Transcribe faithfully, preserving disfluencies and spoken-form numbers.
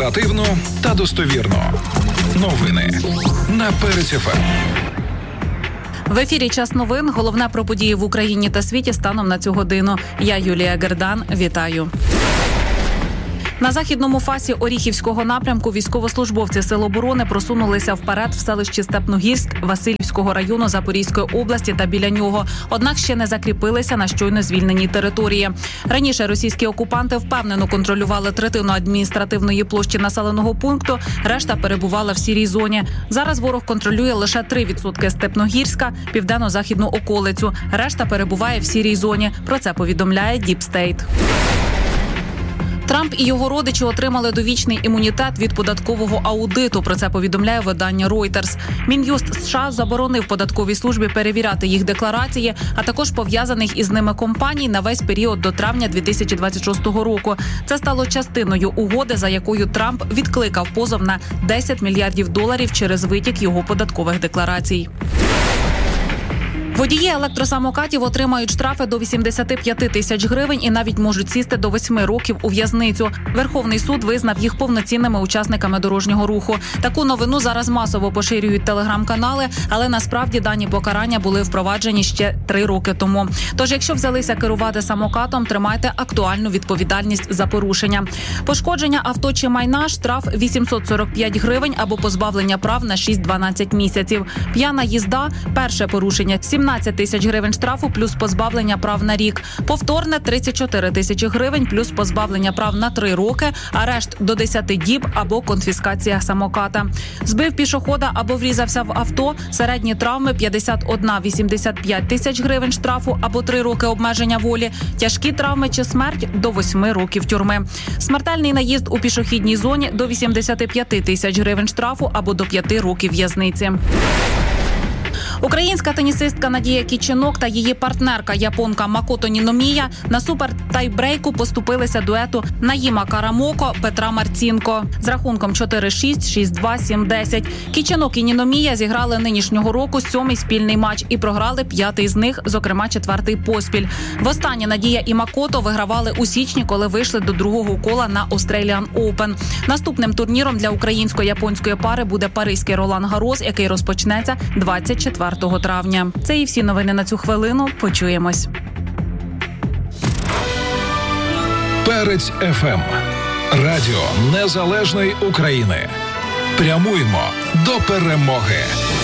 Оперативно та достовірно. Новини на Перець еф ем. В ефірі «Час новин». Головне про події в Україні та світі станом на цю годину. Я Юлія Гердан. Вітаю. На західному фасі Оріхівського напрямку військовослужбовці Сил оборони просунулися вперед в селищі Степногірськ Василівського району Запорізької області та біля нього, однак ще не закріпилися на щойно звільненій території. Раніше російські окупанти впевнено контролювали третину адміністративної площі населеного пункту, решта перебувала в сірій зоні. Зараз ворог контролює лише три відсотки Степногірська, південно-західну околицю, решта перебуває в сірій зоні. Про це повідомляє Deep State. Трамп і його родичі отримали довічний імунітет від податкового аудиту. Про це повідомляє видання Reuters. Мін'юст США заборонив податковій службі перевіряти їх декларації, а також пов'язаних із ними компаній на весь період до травня дві тисячі двадцять шостого року. Це стало частиною угоди, за якою Трамп відкликав позов на десять мільярдів доларів через витік його податкових декларацій. Водії електросамокатів отримають штрафи до вісімдесят п'ять тисяч гривень і навіть можуть сісти до восьми років у в'язницю. Верховний суд визнав їх повноцінними учасниками дорожнього руху. Таку новину зараз масово поширюють телеграм-канали, але насправді дані покарання були впроваджені ще три роки тому. Тож, якщо взялися керувати самокатом, тримайте актуальну відповідальність за порушення. Пошкодження авто чи майна – штраф вісімсот сорок п'ять гривень або позбавлення прав на шість-дванадцять місяців. П'яна їзда – перше порушення – сімнадцять тисяч гривень штрафу плюс позбавлення прав на рік. Повторне – тридцять чотири тисячі гривень плюс позбавлення прав на три роки, арешт до десяти діб або конфіскація самоката. Збив пішохода або врізався в авто, середні травми – п'ятдесят одна - вісімдесят п'ять тисяч гривень штрафу або три роки обмеження волі, тяжкі травми чи смерть – до восьми років тюрми. Смертельний наїзд у пішохідній зоні – до вісімдесят п'ять тисяч гривень штрафу або до п'яти років в'язниці. Українська тенісистка Надія Кіченок та її партнерка японка Макото Ніномія на супер-тайбрейку поступилися дуету Наїма Карамоко – Петра Марцінко з рахунком чотири шість, шість два, сім десять. Кіченок і Ніномія зіграли нинішнього року сьомий спільний матч і програли п'ятий з них, зокрема четвертий поспіль. Востаннє Надія і Макото вигравали у січні, коли вийшли до другого кола на Australian Open. Наступним турніром для українсько-японської пари буде паризький Ролан Гарос, який розпочнеться двадцять четвертого травня. Це і всі новини на цю хвилину. Почуємось. Перець еф ем. Радіо Незалежної України. Прямуємо до перемоги.